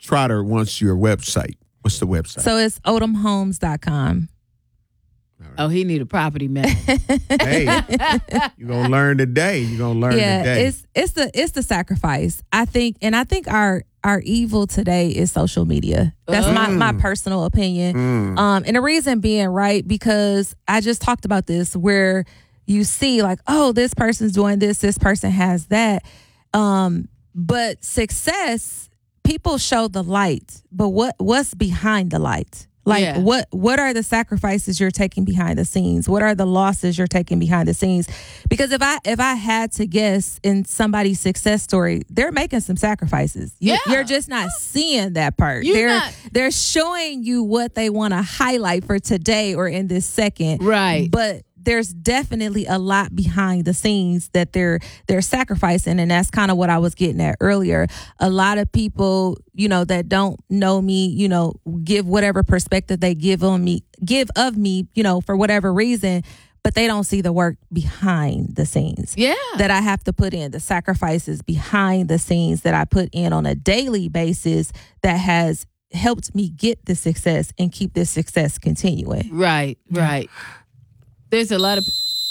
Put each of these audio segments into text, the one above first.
Trotter wants your website. What's the website? So it's odomhomes.com. Oh, he need a property man. Hey, you're gonna learn today. You're gonna learn today. It's the sacrifice. I think our evil today is social media. That's my personal opinion. And the reason being, right, because I just talked about this where you see like, oh, this person's doing this person has that. But success, people show the light, but what's behind the light? Like what are the sacrifices you're taking behind the scenes? What are the losses you're taking behind the scenes? Because if I had to guess in somebody's success story, they're making some sacrifices. You're just not seeing that part. They're showing you what they want to highlight for today or in this second. Right. But there's definitely a lot behind the scenes that they're sacrificing. And that's kind of what I was getting at earlier. A lot of people, that don't know me, give whatever perspective they give of me, for whatever reason, but they don't see the work behind the scenes. Yeah. That I have to put in, the sacrifices behind the scenes that I put in on a daily basis that has helped me get the success and keep this success continuing. Right. There's a lot of...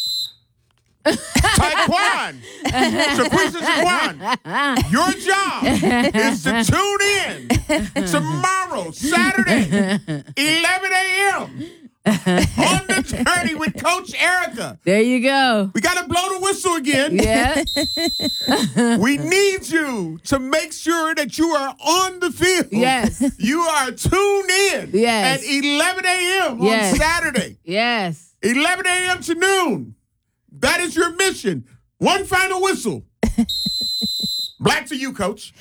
Taekwon! Shaquisha Taekwon, your job is to tune in tomorrow, Saturday, 11 a.m. on the journey with Coach Erica. There you go. We got to blow the whistle again. Yeah. We need you to make sure that you are on the field. Yes. You are tuned in at 11 a.m. on Saturday. Yes. 11 a.m. to noon. That is your mission. One final whistle. Black to you, Coach.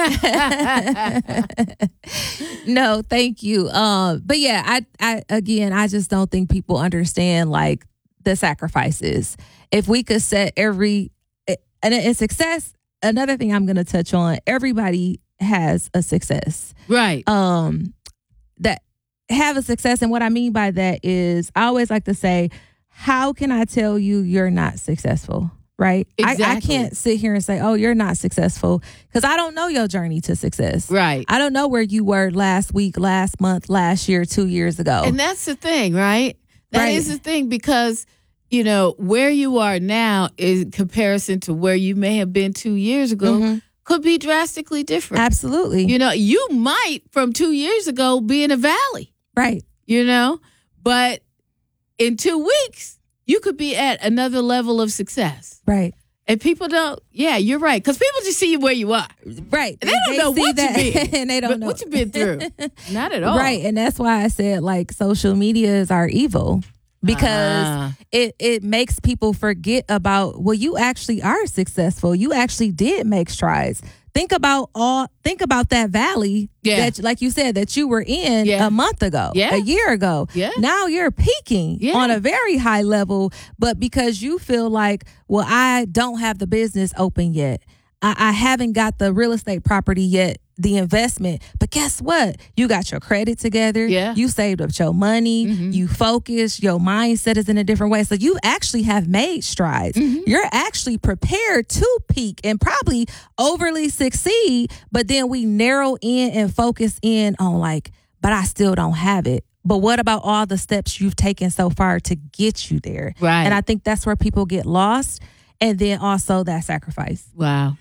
No, thank you. But yeah, I just don't think people understand like the sacrifices. If we could set and in success, another thing I'm going to touch on, everybody has a success. Right. That have a success. And what I mean by that is I always like to say, how can I tell you you're not successful? Right? Exactly. I can't sit here and say, oh, you're not successful because I don't know your journey to success. Right. I don't know where you were last week, last month, last year, 2 years ago. And that's the thing, right? That is the thing because, where you are now in comparison to where you may have been 2 years ago could be drastically different. Absolutely. You might from 2 years ago be in a valley. Right. But in 2 weeks, you could be at another level of success. Right. And people don't, you're right. Because people just see you where you are. Right. And they don't know what you've been. And they don't know what you've been through. Not at all. Right. And that's why I said, like, social media is our evil. Because it makes people forget about, well, you actually are successful. You actually did make strides. Think about that valley that, like you said, that you were in a month ago, a year ago. Yeah. Now you're peaking on a very high level, but because you feel like, well, I don't have the business open yet. I haven't got the real estate property yet, the investment. But guess what? You got your credit together. Yeah. You saved up your money. Mm-hmm. You focus. Your mindset is in a different way. So you actually have made strides. Mm-hmm. You're actually prepared to peak and probably overly succeed. But then we narrow in and focus in on but I still don't have it. But what about all the steps you've taken so far to get you there? Right. And I think that's where people get lost. And then also that sacrifice. Wow.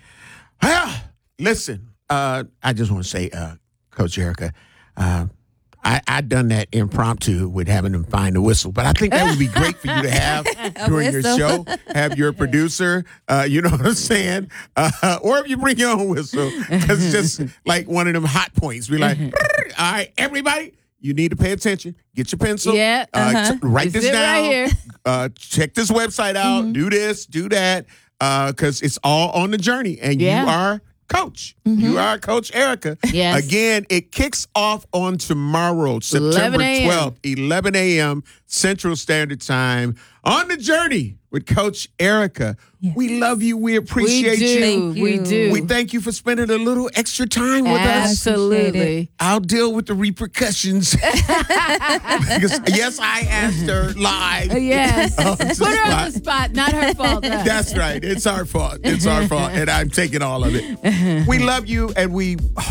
Listen, I just want to say, Coach Erica, I done that impromptu with having them find the whistle, but I think that would be great for you to have during your show. Have your producer, you know what I'm saying? Or if you bring your own whistle, because it's just like one of them hot points. Be like, all right, everybody, you need to pay attention. Get your pencil. Yeah. Write this down. Right here. Check this website out. Mm-hmm. Do this, do that, because it's all on the journey, and you are Coach. Mm-hmm. You are Coach Erica. Yes. Again, it kicks off on tomorrow, September 12th, 11 a.m. Central Standard Time, on the journey with Coach Erica. Yes. We love you. We appreciate you. We do. We thank you for spending a little extra time with us. Absolutely. I'll deal with the repercussions. Because, yes, I asked her live. Yes. Put her on the spot. Not her fault. That's right. It's our fault. It's our fault. And I'm taking all of it. We love you, and we